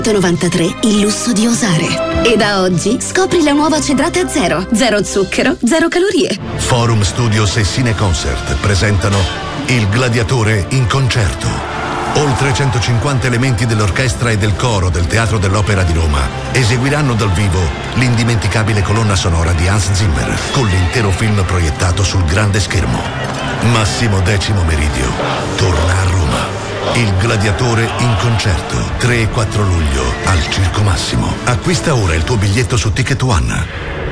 93 il lusso di osare. E da oggi scopri la nuova Cedrate Zero. Zero zucchero, zero calorie. Forum Studios e Cine Concert presentano Il Gladiatore in concerto. Oltre 150 elementi dell'orchestra e del coro del Teatro dell'Opera di Roma eseguiranno dal vivo l'indimenticabile colonna sonora di Hans Zimmer con l'intero film proiettato sul grande schermo. Massimo Decimo Meridio torna a Roma. Il Gladiatore in concerto, 3 e 4 luglio al Circo Massimo. Acquista ora il tuo biglietto su Ticket One.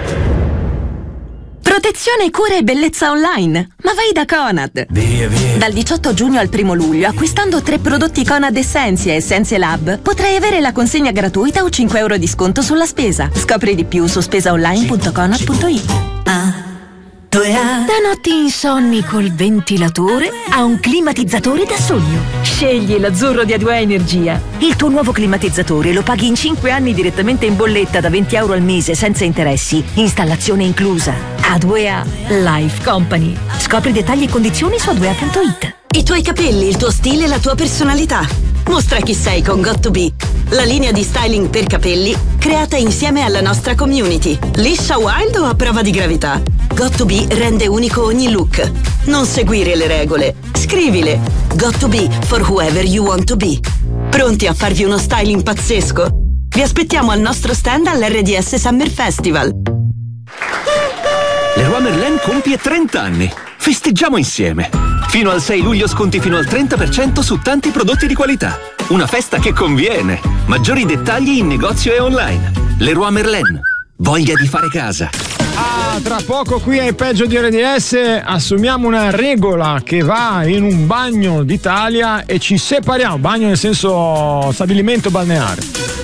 Protezione, cura e bellezza online. Ma vai da Conad. Via. Dal 18 giugno al 1 luglio, acquistando 3 prodotti Conad Essentia e Essenze Lab, potrai avere la consegna gratuita o 5 euro di sconto sulla spesa. Scopri di più su spesaonline.conad.it. Da notti insonni col ventilatore a un climatizzatore da sogno. Scegli l'Azzurro di A2A Energia. Il tuo nuovo climatizzatore lo paghi in 5 anni direttamente in bolletta da 20 euro al mese senza interessi. Installazione inclusa. A2A Life Company. Scopri dettagli e condizioni su a2a.it. I tuoi capelli, il tuo stile, la tua personalità. Mostra chi sei con Got2b, la linea di styling per capelli creata insieme alla nostra community. Liscia, wild o a prova di gravità? Got2b rende unico ogni look. Non seguire le regole, scrivile. Got2b for whoever you want to be. Pronti a farvi uno styling pazzesco? Vi aspettiamo al nostro stand all'RDS Summer Festival. Leroy Merlin compie 30 anni. Festeggiamo insieme. Fino al 6 luglio sconti fino al 30% su tanti prodotti di qualità. Una festa che conviene. Maggiori dettagli in negozio e online. Leroy Merlin. Voglia di fare casa. Tra poco qui ai Peggio di RDS assumiamo una regola che va in un bagno d'Italia e ci separiamo. Bagno nel senso stabilimento balneare.